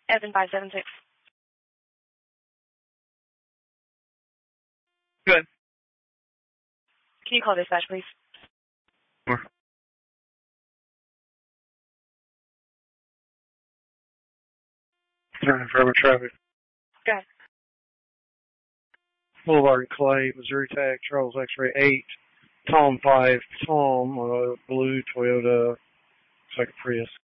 Evan 576. Good. Can you call dispatch, please? Sure. Turning for traffic. Go ahead. Boulevard and Clay, Missouri tag, Charles X-ray 8, Tom 5, Tom, blue Toyota, looks like a Prius.